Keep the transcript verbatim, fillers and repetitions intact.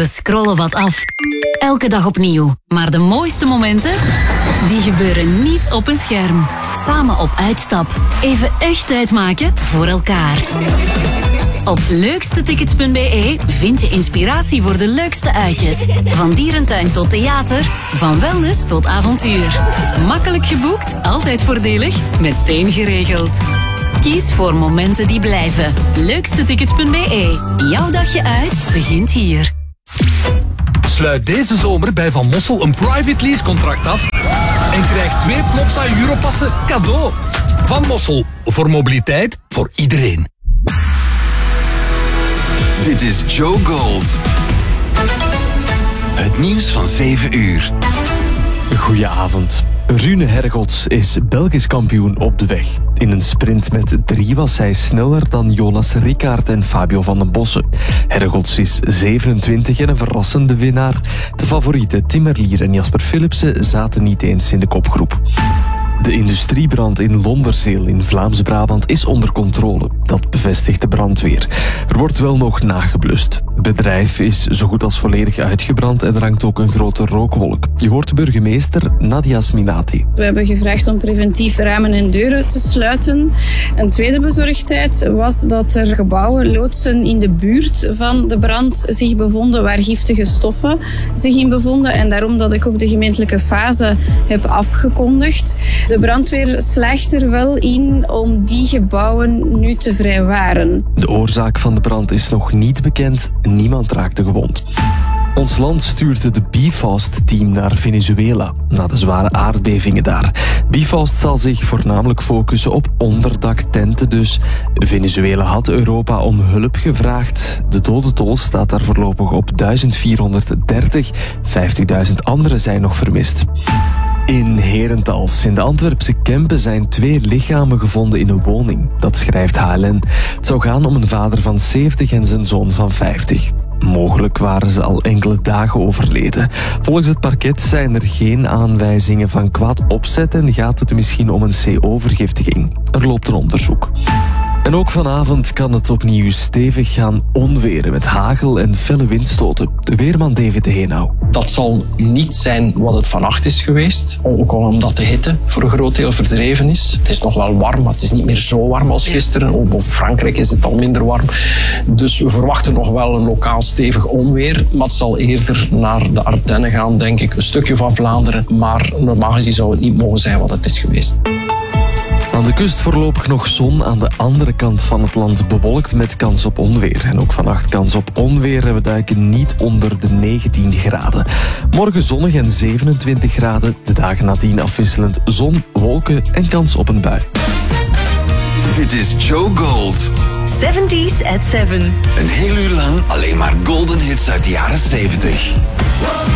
We scrollen wat af. Elke dag opnieuw. Maar de mooiste momenten, die gebeuren niet op een scherm. Samen op uitstap. Even echt tijd maken voor elkaar. Op leukstetickets punt b e vind je inspiratie voor de leukste uitjes. Van dierentuin tot theater, van wellness tot avontuur. Makkelijk geboekt, altijd voordelig, meteen geregeld. Kies voor momenten die blijven. leukstetickets punt b e. Jouw dagje uit begint hier. Sluit deze zomer bij Van Mossel een private lease contract af en krijg twee Plopsa Europassen cadeau. Van Mossel, voor mobiliteit voor iedereen. Dit is Joe Gold. Het nieuws van zeven uur. Goedenavond. Rune Hergots is Belgisch kampioen op de weg. In een sprint met drie was hij sneller dan Jonas Rickaert en Fabio van den Bossen. Hergots is zevenentwintig en een verrassende winnaar. De favorieten Tim Merlier en Jasper Philipsen zaten niet eens in de kopgroep. De industriebrand in Londerzeel in Vlaams-Brabant is onder controle. Dat bevestigt de brandweer. Er wordt wel nog nageblust. Het bedrijf is zo goed als volledig uitgebrand en er hangt ook een grote rookwolk. Je hoort de burgemeester Nadia Sminati. We hebben gevraagd om preventief ramen en deuren te sluiten. Een tweede bezorgdheid was dat er gebouwen, loodsen in de buurt van de brand zich bevonden waar giftige stoffen zich in bevonden. En daarom dat ik ook de gemeentelijke fase heb afgekondigd. De brandweer slaagt er wel in om die gebouwen nu te vrijwaren. De oorzaak van de brand is nog niet bekend. Niemand raakte gewond. Ons land stuurde de Bifast-team naar Venezuela na de zware aardbevingen daar. Bifast zal zich voornamelijk focussen op onderdaktenten dus. Venezuela had Europa om hulp gevraagd. De dodentol staat daar voorlopig op duizend vierhonderddertig. vijftigduizend anderen zijn nog vermist. In Herentals, in de Antwerpse Kempen, zijn twee lichamen gevonden in een woning. Dat schrijft H L N. Het zou gaan om een vader van zeventig en zijn zoon van vijftig. Mogelijk waren ze al enkele dagen overleden. Volgens het parket zijn er geen aanwijzingen van kwaad opzet en gaat het misschien om een C O-vergiftiging. Er loopt een onderzoek. En ook vanavond kan het opnieuw stevig gaan onweren met hagel en felle windstoten. De weerman David de Heenau. Dat zal niet zijn wat het vannacht is geweest. Ook al omdat de hitte voor een groot deel verdreven is. Het is nog wel warm, maar het is niet meer zo warm als gisteren. Ook in Frankrijk is het al minder warm. Dus we verwachten nog wel een lokaal stevig onweer. Maar het zal eerder naar de Ardennen gaan, denk ik. Een stukje van Vlaanderen. Maar normaal gezien zou het niet mogen zijn wat het is geweest. Aan de kust voorlopig nog zon, aan de andere kant van het land bewolkt met kans op onweer. En ook vannacht kans op onweer en we duiken niet onder de negentien graden. Morgen zonnig en zevenentwintig graden, de dagen nadien afwisselend zon, wolken en kans op een bui. Dit is Joe Gold. zeventies at seven. Een heel uur lang alleen maar golden hits uit de jaren zeventig.